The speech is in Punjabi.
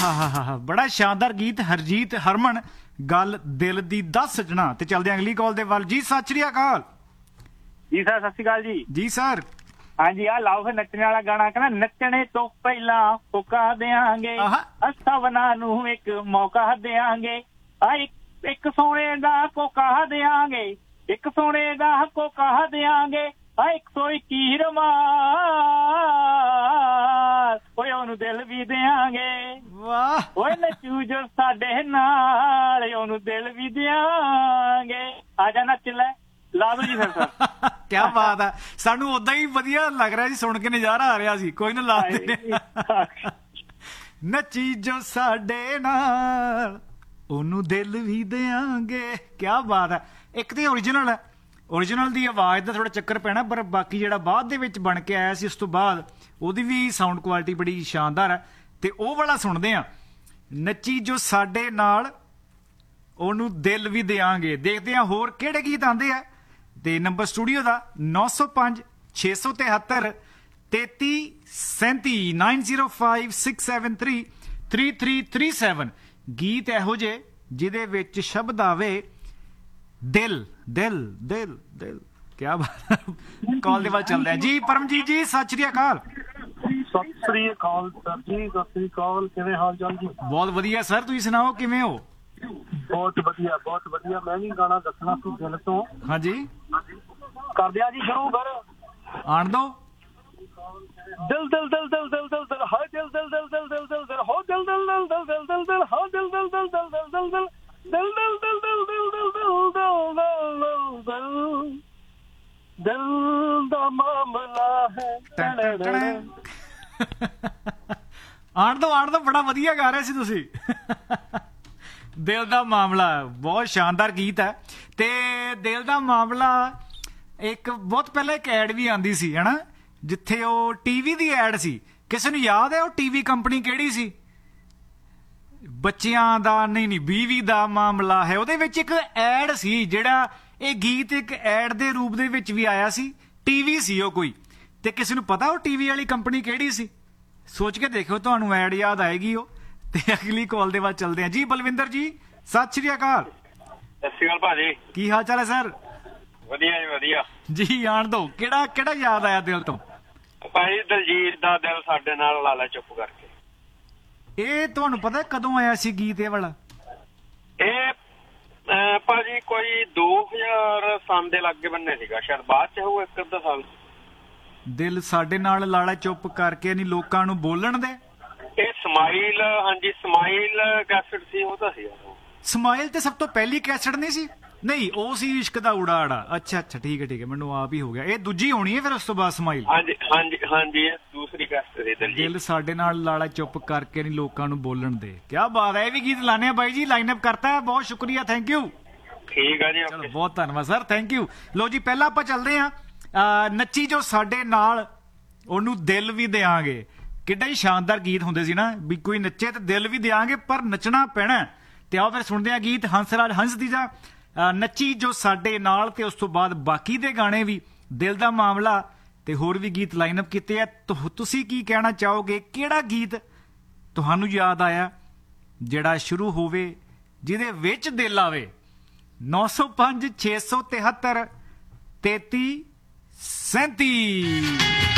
ਆਹਾ ਬੜਾ ਸ਼ਾਨਦਾਰ ਗੀਤ ਹਰਜੀਤ ਹਰਮਨ ਗੱਲ ਦਿਲ ਦੀ ਦੱਸ ਸੱਜਣਾ। ਤੇ ਚੱਲਦੇ ਆਂ ਅਗਲੀ ਕਾਲ ਦੇ ਵੱਲ। ਜੀ ਸਤਿ ਸ਼੍ਰੀ ਅਕਾਲ ਜੀ ਸਰ, ਸਤਿ ਸ਼੍ਰੀ ਅਕਾਲ ਜੀ। ਜੀ ਸਰ। ਹਾਂਜੀ ਆ ਲਾਓ ਫਿਰ ਨੱਚਣੇ ਵਾਲਾ ਗਾਣਾ। ਕਹਿੰਦਾ ਨੱਚਣੇ ਤੋਂ ਪਹਿਲਾਂ ਪੁਕਾ ਦੇਾਂਗੇ, ਅਸਵਨਾ ਨੂੰ ਇੱਕ ਮੌਕਾ ਦੇਾਂਗੇ, ਆ ਇੱਕ ਸੋਨੇ ਦਾ ਕੋਕਾ ਦੇਾਂਗੇ, ਇੱਕ ਸੋਨੇ ਦਾ ਕੋਕਾ ਦੇਾਂਗੇ, ਆ 121 ਰਮਾਲ ਓਏ ਉਹਨੂੰ ਦਿਲ ਵੀ ਦੇਾਂਗੇ। ਵਾਹ ਓਏ ਨੱਚੂ ਜੋ ਸਾਡੇ ਨਾਲ ਉਹਨੂੰ ਦਿਲ ਵੀ ਦਿਆਂਗੇ। ਆ ਜਾ ਨੱਚ ਲੈ। ਲਾ ਦੋ ਜੀ ਫਿਰ ਸਰ। ਕੀ ਬਾਤ ਹੈ, ਸਾਨੂੰ ਓਦਾਂ ਹੀ ਵਧੀਆ ਲੱਗ ਰਿਹਾ ਜੀ, ਸੁਣ ਕੇ ਨਜ਼ਾਰਾ ਆ ਰਿਹਾ ਸੀ। ਕੋਈ ਨਾ ਲਾ ਦੇ। ਨੱਚੀ ਜੋ ਸਾਡੇ ਨਾਲ ਉਹਨੂੰ ਦਿਲ ਵੀ ਦਿਆਂਗੇ। ਕੀ ਬਾਤ ਹੈ। ਇੱਕ ਤੇ ਓਰੀਜਨਲ ਹੈ, ਓਰੀਜਨਲ ਦੀ ਆਵਾਜ਼ ਦਾ ਥੋੜਾ ਚੱਕਰ ਪੈਣਾ, ਪਰ ਬਾਕੀ ਜਿਹੜਾ ਬਾਅਦ ਦੇ ਵਿੱਚ ਬਣ ਕੇ ਆਇਆ ਸੀ ਉਸ ਤੋਂ ਬਾਅਦ ਉਹਦੀ ਵੀ ਸਾਊਂਡ ਕੁਆਲਿਟੀ ਬੜੀ ਸ਼ਾਨਦਾਰ ਹੈ। ਤੇ ਉਹ ਵਾਲਾ ਸੁਣਦੇ ਆ, ਨੱਚੀ ਜੋ ਸਾਡੇ ਨਾਲ ਉਹਨੂੰ ਦਿਲ ਵੀ ਦਿਆਂਗੇ। ਦੇਖਦੇ ਆ ਹੋਰ ਕਿਹੜੇ ਗੀਤ ਆਉਂਦੇ ਆ। ਤੇ ਨੰਬਰ ਸਟੂਡੀਓ ਦਾ 905 673 3337 905673 3337। ਗੀਤ ਇਹੋ ਜਿਹੇ ਜਿਹਦੇ ਵਿੱਚ ਸ਼ਬਦ ਆਵੇ ਦਿਲ ਦਿਲ ਦਿਲ ਦਿਲ। ਕਿਆ ਬਾਤ। ਕਾਲ ਦੇ ਵੱਲ ਚੱਲਦੇ ਆ ਜੀ। ਪਰਮਜੀਤ ਜੀ ਸਤਿ ਸ਼੍ਰੀ ਅਕਾਲ। ਸਤਿ ਸ੍ਰੀ ਅਕਾਲ ਸਰ ਜੀ। ਸਤਿ ਸ੍ਰੀ ਅਕਾਲ। ਕਿਵੇਂ ਹਾਲ ਚਾਲ ਜੀ? ਬਹੁਤ ਵਧੀਆ ਸਰ, ਤੁਸੀਂ ਸੁਣਾਓ ਕਿਵੇਂ ਹੋ? ਬਹੁਤ ਵਧੀਆ ਬਹੁਤ ਵਧੀਆ। ਮੈਂ ਵੀ ਗਾਣਾ ਦੱਸਣਾ ਸੀ ਦਿਲ ਤੋਂ। ਹਾਂਜੀ ਕਰਦਿਆਂ ਜੀ ਸ਼ੁਰੂ ਫਿਰ। ਆਣ ਦੋ। ਦਿਲ ਦਿਲ ਦਿਲ ਦਿਲ ਦਿਲ ਦਿਲ ਦਿਲ ਹਾਏ ਦਿਲ ਦਿਲ ਦਿਲ ਦਿਲ ਦਿਲ ਦਿਲ ਦਿਲ ਹੋ ਦਿਲ ਦਿਲ ਦਿਲ ਦਿਲ ਦਿਲ ਦਿਲ ਦਿਲ ਹੋ ਦਿਲ ਦਿਲ ਦਿਲ ਦਿਲ ਦਿਲ ਦਿਲ ਦਿਲ ਦਿਲ ਦਿਲ ਦਿਲ ਦਿਲ ਦਿਲ ਦਿਲ ਦਿਲ ਦਿਲ ਦਿਲ ਦਾ ਮਾਮਲਾ ਹੈ। ਆਣ ਦੋ ਬੜਾ ਵਧੀਆ ਗਾ ਰਹੇ ਸੀ ਤੁਸੀਂ। ਦਿਲ ਦਾ ਮਾਮਲਾ ਬਹੁਤ ਸ਼ਾਨਦਾਰ ਗੀਤ ਹੈ। ਤੇ ਦਿਲ ਦਾ ਮਾਮਲਾ ਇੱਕ ਬਹੁਤ ਪਹਿਲਾਂ ਇੱਕ ਐਡ ਵੀ ਆਂਦੀ ਸੀ ਹਨਾ, ਜਿੱਥੇ ਉਹ ਟੀਵੀ ਦੀ ਐਡ ਸੀ। ਕਿਸੇ ਨੂੰ ਯਾਦ ਹੈ ਉਹ ਟੀਵੀ ਕੰਪਨੀ ਕਿਹੜੀ ਸੀ? ਬੱਚਿਆਂ ਦਾ ਨਹੀਂ ਬੀਵੀ ਦਾ ਮਾਮਲਾ ਹੈ। ਉਹਦੇ ਵਿੱਚ ਇੱਕ ਐਡ ਸੀ ਜਿਹੜਾ ਇਹ ਗੀਤ ਇੱਕ ਐਡ ਦੇ ਰੂਪ ਦੇ ਵਿੱਚ ਵੀ ਆਇਆ ਸੀ। ਟੀਵੀ ਸੀ ਉਹ ਕੋਈ। ਤੇ ਕਿਸੇ ਨੂੰ ਪਤਾ ਉਹ ਟੀਵੀ ਵਾਲੀ ਕੰਪਨੀ ਕਿਹੜੀ ਸੀ? ਸੋਚ ਕੇ ਦੇਖੋ, ਤੁਹਾਨੂੰ ਐਡ ਯਾਦ ਆਏਗੀ ਉਹ। ਤੇ ਅਗਲੀ ਕਾਲ ਦੇ ਬਾਅਦ ਚੱਲਦੇ ਆ ਜੀ। ਬਲਵਿੰਦਰ ਜੀ ਸਤਿ ਸ਼੍ਰੀ ਅਕਾਲ। ਸਤਿ ਸ਼੍ਰੀ ਅਕਾਲ ਭਾਜੀ। ਕੀ ਹਾਲ ਚਾਲ ਹੈ ਸਰ? ਵਧੀਆ ਜੀ ਵਧੀਆ ਜੀ। ਆਣ ਦੋ। ਕਿਹੜਾ ਯਾਦ ਆਇਆ ਦਿਲ ਤੋਂ? ਭਾਜੀ ਦਲਜੀਤ ਦਾ ਦਿਲ ਸਾਡੇ ਨਾਲ ਲਾਲਾ ਚੁੱਪ ਕਰਕੇ। ਇਹ ਤੁਹਾਨੂੰ ਪਤਾ ਕਦੋਂ ਆਇਆ ਸੀ ਗੀਤ ਇਹ ਵਾਲਾ? ਇਹ ਭਾਜੀ ਕੋਈ 2000 ਸਾਲ ਦੇ ਲਾਗੇ ਬੰਨੇ ਸੀਗਾ, ਸ਼ਾਇਦ ਬਾਅਦ ਚ ਹੋਊ ਇੱਕ ਅੱਧਾ ਸਾਲ। ਦਿਲ ਸਾਡੇ ਨਾਲ ਲਾਲਾ ਚੁੱਪ ਕਰਕੇ ਨਹੀਂ ਲੋਕਾਂ ਨੂੰ ਬੋਲਣ ਦੇ। ਇਹ ਸਮਾਈਲ। ਹਾਂਜੀ ਸਮਾਈਲ ਕੈਸਟ ਸੀ ਉਹ ਤਾਂ ਸੀ। ਸਮਾਈਲ ਤੇ ਸਭ ਤੋਂ ਪਹਿਲੀ ਕੈਸਟ ਨਹੀਂ ਸੀ? ਨਹੀਂ ਉਹ ਸੀ ਇਸ਼ਕ ਦਾ ਉੜਾੜਾ। ਅੱਛਾ ਠੀਕ ਹੈ ਮੈਨੂੰ ਆਪ ਹੀ ਹੋ ਗਿਆ। ਇਹ ਦੂਜੀ ਹੋਣੀ ਹੈ ਫਿਰ ਉਸ ਤੋਂ ਬਾਅਦ ਸਮਾਈਲ। ਹਾਂਜੀ ਹਾਂਜੀ ਹਾਂਜੀ ਇਹ ਦੂਸਰੀ ਕੈਸਟ ਸੀ। ਦਿਲ ਸਾਡੇ ਨਾਲ ਲਾਲਾ ਚੁੱਪ ਕਰਕੇ ਨਹੀਂ ਲੋਕਾਂ ਨੂੰ ਬੋਲਣ ਦੇ। ਕਿਆ ਬਾਤ ਹੈ। ਇਹ ਵੀ ਗੀਤ ਲਾਣੇ ਆ ਬਾਈ ਜੀ, ਲਾਈਨ ਅਪ ਕਰਤਾ ਹੈ। ਬਹੁਤ ਸ਼ੁਕਰੀਆ, ਥੈਂਕ ਯੂ। ਠੀਕ ਹੈ ਜੀ, ਚਲੋ ਬਹੁਤ ਧੰਨਵਾਦ ਸਰ, ਥੈਂਕ ਯੂ। ਲੋ ਜੀ ਪਹਿਲਾਂ ਆਪਾਂ ਚੱਲਦੇ ਹਾਂ ਨੱਚੀ ਜੋ ਸਾਡੇ ਨਾਲ ਉਹਨੂੰ ਦਿਲ ਵੀ ਦਿਆਂਗੇ। ਕਿੱਡਾ ਹੀ ਸ਼ਾਨਦਾਰ ਗੀਤ ਹੁੰਦੇ ਸੀ ਨਾ, ਵੀ ਕੋਈ ਨੱਚੇ ਤੇ ਦਿਲ ਵੀ ਦਿਆਂਗੇ ਪਰ ਨੱਚਣਾ ਪੈਣਾ। ਤੇ ਆਓ ਫਿਰ ਸੁਣਦੇ ਹਾਂ ਗੀਤ ਹੰਸਰਾਜ ਹੰਸ ਦੀ ਜਾਂ ਨੱਚੀ ਜੋ ਸਾਡੇ ਨਾਲ। ਤੇ ਉਸ ਤੋਂ ਬਾਅਦ ਬਾਕੀ ਦੇ ਗਾਣੇ ਵੀ, ਦਿਲ ਦਾ ਮਾਮਲਾ ਤੇ ਹੋਰ ਵੀ ਗੀਤ ਲਾਈਨ ਅਪ ਕੀਤੇ ਆ। ਤੁਸੀਂ ਕੀ ਕਹਿਣਾ ਚਾਹੋਗੇ? ਕਿਹੜਾ ਗੀਤ ਤੁਹਾਨੂੰ ਯਾਦ ਆਇਆ ਜਿਹੜਾ ਸ਼ੁਰੂ ਹੋਵੇ ਜਿਹਦੇ ਵਿੱਚ ਦਿਲ ਆਵੇ? 905 673 3337।